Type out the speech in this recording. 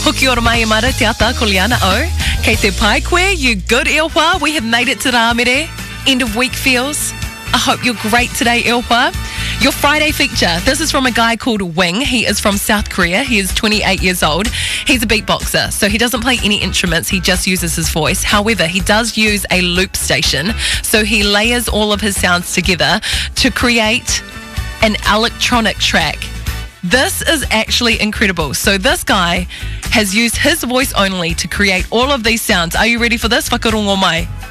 Hoki ora mai mara te ata ko Liana o. Kei te pai koe, you good Ilhwa. We have made it to Rāmere. End of week feels. I hope you're great today, Ilhwa. Your Friday feature. This is from a guy called Wing. He is from South Korea. He is 28 years old. He's a beatboxer, so he doesn't play any instruments. He just uses his voice. However, he does use a loop station, so he layers all of his sounds together to create an electronic track. This is actually incredible. So this guy has used his voice only to create all of these sounds. Are you ready for this? Whakarongo mai.